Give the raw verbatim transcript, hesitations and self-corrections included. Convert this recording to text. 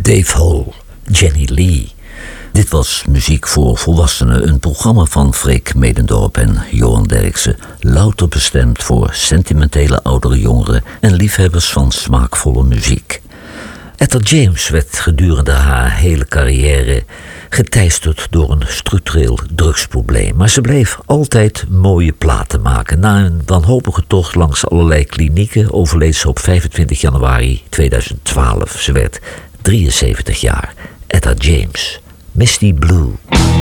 Dave Hole, Jenny Lee. Dit was Muziek voor Volwassenen, een programma van Freek Medendorp en Johan Derksen. Louter bestemd voor sentimentele oudere jongeren en liefhebbers van smaakvolle muziek. Etta James werd gedurende haar hele carrière geteisterd door een structureel drugsprobleem. Maar ze bleef altijd mooie platen maken. Na een wanhopige tocht langs allerlei klinieken overleed ze op vijfentwintig januari tweeduizend twaalf. Ze werd drieënzeventig jaar. Etta James, Misty Blue.